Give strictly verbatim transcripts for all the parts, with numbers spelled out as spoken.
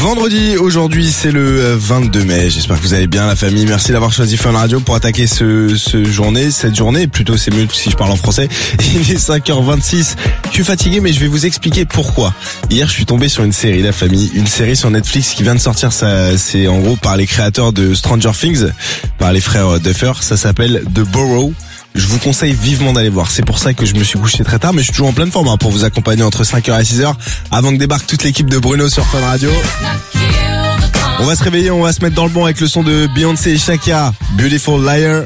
Vendredi, aujourd'hui, c'est le vingt-deux mai. J'espère que vous allez bien, la famille. Merci d'avoir choisi Fun Radio pour attaquer ce, ce journée, cette journée. Plutôt, c'est mieux si je parle en français. Il est cinq heures vingt-six. Je suis fatigué, mais je vais vous expliquer pourquoi. Hier, je suis tombé sur une série, la famille. Une série sur Netflix qui vient de sortir. Ça, c'est en gros par les créateurs de Stranger Things, par les frères Duffer. Ça s'appelle The Burrow. Je vous conseille vivement d'aller voir. C'est pour ça que je me suis couché très tard, mais je suis toujours en pleine forme hein, pour vous accompagner entre cinq heures et six heures avant que débarque toute l'équipe de Bruno sur Fun Radio. On va se réveiller, on va se mettre dans le bon avec le son de Beyoncé et Shakira, Beautiful Liar.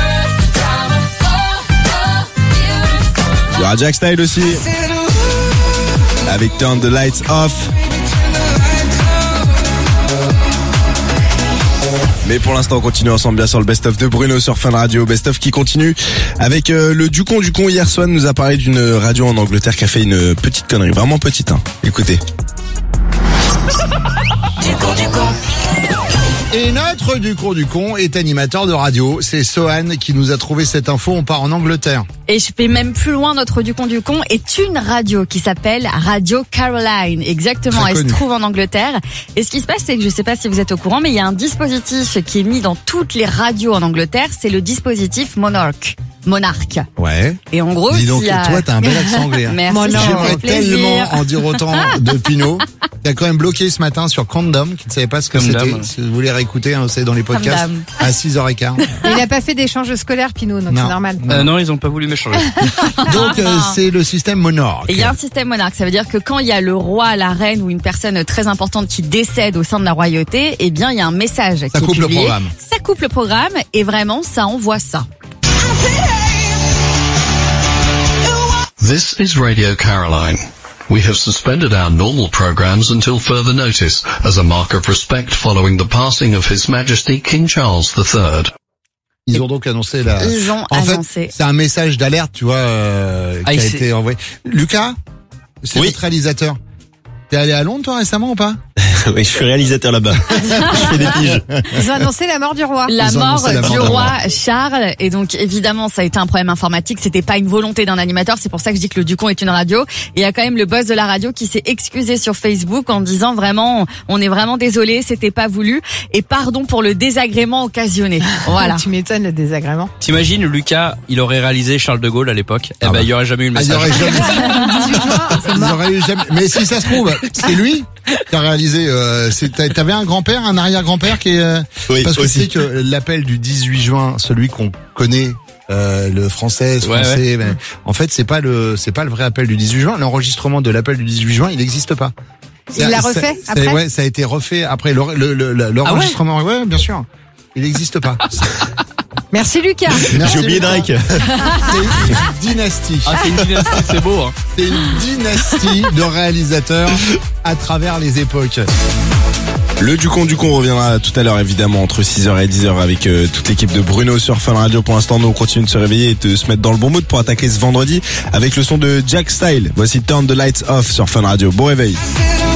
Il y aura Jack Style aussi, avec Turn the Lights Off. Mais pour l'instant, on continue ensemble bien sûr le best-of de Bruno sur Fun Radio. Best-of qui continue avec euh, le Ducon. Ducon, hier, Swan nous a parlé d'une radio en Angleterre qui a fait une petite connerie. Vraiment petite, hein. Écoutez. Ducon, Ducon. Et notre Ducon Ducon est animateur de radio. C'est Sohan qui nous a trouvé cette info. On part en Angleterre. Et je vais même plus loin, notre Ducon Ducon est une radio qui s'appelle Radio Caroline. Exactement, Très elle connu. se trouve en Angleterre. Et ce qui se passe, c'est que je sais pas si vous êtes au courant, mais il y a un dispositif qui est mis dans toutes les radios en Angleterre. C'est le dispositif Monarch. Monarch. Ouais. Et en gros, Dis donc, s'il y a... toi, t'as un bel accent anglais. hein. Merci, ça me J'aimerais fait plaisir. tellement en dire autant de Pinot. T'as quand même bloqué ce matin sur Condom, qui ne savait pas ce que Condom. c'était. Si vous voulez réécouter, hein, c'est dans les podcasts, Condom. à six heures quinze. Il n'a pas fait d'échange scolaire, Pinot, donc Non. c'est normal. Euh, non, ils ont pas voulu m'échanger. Donc, euh, c'est le système Monarch. Et il y a un système monarque, ça veut dire que quand il y a le roi, la reine ou une personne très importante qui décède au sein de la royauté, eh bien il y a un message qui Ça est coupe le publié. programme. Ça coupe le programme et vraiment ça envoie ça. This is Radio Caroline. We have suspended our normal programs until further notice as a mark of respect following the passing of His Majesty King Charles the Third. Ils ont donc annoncé la... Ils ont En annoncé. fait, c'est un message d'alerte, tu vois, euh, qui Ah, a il été s'est- envoyé. Lucas, c'est Oui. notre réalisateur. T'es allé à Londres, toi, récemment, ou pas? Oui, je suis réalisateur là-bas. Je fais des piges. Ils ont annoncé la mort du roi. La Ils ont mort annoncé la mort du d'un roi roi. Charles, et donc évidemment ça a été un problème informatique, c'était pas une volonté d'un animateur, c'est pour ça que je dis que le Ducon est une radio. Et il y a quand même le boss de la radio qui s'est excusé sur Facebook en disant vraiment, on est vraiment désolé, c'était pas voulu, et pardon pour le désagrément occasionné. Voilà. Tu m'étonnes le désagrément. T'imagines, Lucas, il aurait réalisé Charles de Gaulle à l'époque. Eh Ah ben, bah. il y aurait jamais eu le Ah, il y message. aurait jamais... Il y aurait eu jamais... Mais si ça se trouve, c'est lui qui a réalisé... Euh, c'est- T'avais un grand-père, un arrière-grand-père qui est... euh, Oui, Parce que tu aussi. sais que l'appel du dix-huit juin, celui qu'on connaît... Euh, le français, ce Ouais, français, ben, en fait, c'est pas le, c'est pas le vrai appel du dix-huit juin. L'enregistrement de l'appel du dix-huit juin, il n'existe pas. Il l'a refait Ça- après ça- Ouais, ça a été refait après le- le- le- le- l'enregistrement. ouais, bien sûr. Il n'existe pas. Merci Lucas. Merci, J'ai oublié Lucas. Drake. C'est une dynastie. Ah, c'est une dynastie, c'est beau, hein. C'est une dynastie de réalisateurs à travers les époques. Le Ducon Ducon reviendra tout à l'heure évidemment entre six heures et dix heures avec euh, toute l'équipe de Bruno sur Fun Radio. Pour l'instant, nous on continue de se réveiller et de se mettre dans le bon mood pour attaquer ce vendredi avec le son de Jack Style. Voici Turn the Lights Off sur Fun Radio. Bon réveil.